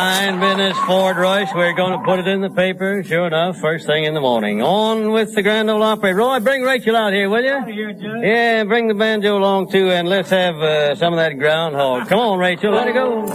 Fine business, Ford Rush. We're going to put it in the paper, sure enough, first thing in the morning. On with the Grand Ole Opry. Roy, bring Rachel out here, will you? Here, Judge. Yeah, bring the banjo along, too, and let's have some of that groundhog. Come on, Rachel, let it go.